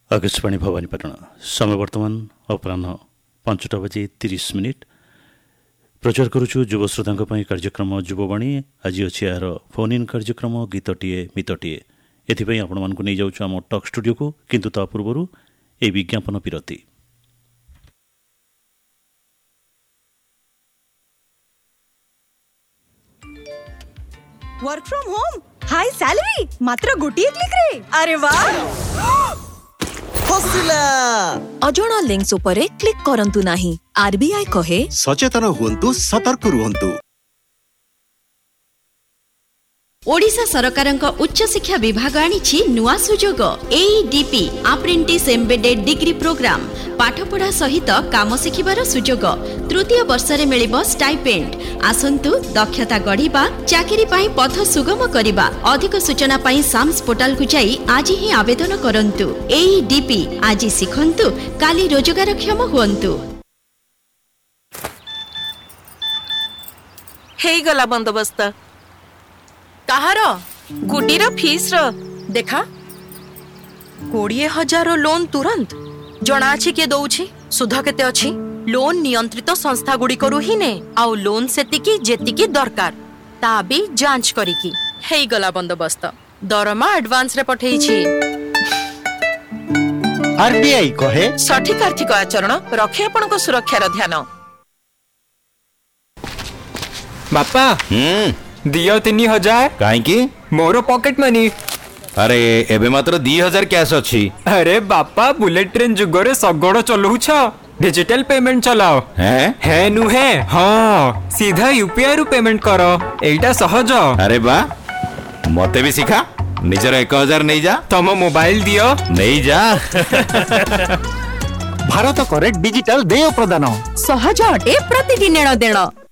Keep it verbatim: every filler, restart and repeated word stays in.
आकाशवाणी भवानीपाटण समय वर्तमान अपराह पांचटा बजे तीस मिनिट प्रचार करुचु युव श्रोता कार्यक्रम युववाणी। आज अच्छी यार फोन इन कार्यक्रम गीतटीए मितटीए एथि आपण मानक नहीं जाऊँ आम टॉक स्टूडियो को, किंतु ता पूर्व ए विज्ञापन विरति। Work from home high salary मात्र गोटिए क्लिक रे। अरे वाह हसिला अजणा लिंक्स उपरे क्लिक करंतु नाही। आरबीआई कहे सचेतन हुंतु सतर्क रुहंतु। ओडिशा सरकारक उच्च शिक्षा विभाग आनिछि नुआ सुजोग एईडीपी अप्रेंटिस एम्बेडेड डिग्री प्रोग्राम। पाठपढ़ा सहित काम शिखिबार सुजोग तृतीय वर्ष रे मिलिबो स्टाइपेंड। आसंतु दक्षता गढ़िबा चाकरी पाई पथ सुगम करिबा। अधिक सूचना पाई साम्स पोर्टल को जाई आज ही आवेदन करंतु। एईडीपी आज सिखंतु काली रोजगारक्षम हुअंतु। हेई गला बंदोबस्त कहार गुडीर फीस रो देखा कोड़िए हजार लोन तुरंत जना अछि के दउछि सुध केते अछि। लोन नियंत्रित संस्था गुडी करू ही ने आउ लोन सेतिकी जेतिकी दरकार ता भी जांच करिकी हेई गला बंदोबस्त। दरमा एडवांस रे पठेई छी। आरबीआई कहे सठिक आर्थिक आचरण रखे आपन को सुरक्षा रो ध्यान। बापा दियो तीन हजार काईकी मोर पॉकेट मनी। अरे एबे मात्र दी हजार कैश अछि। अरे बापा बुलेट ट्रेन जुगरे सगड़ चलौछ डिजिटल पेमेंट चलाओ। हैं है नु है हां सीधा यूपीआई रु पेमेंट करो एटा सहज। अरे बा मते भी सिखा। निजर एक हजार नहीं जा तम मोबाइल दियो नहीं जा। भारत करे डिजिटल देय प्रदान सहज अटे प्रतिदिन देण।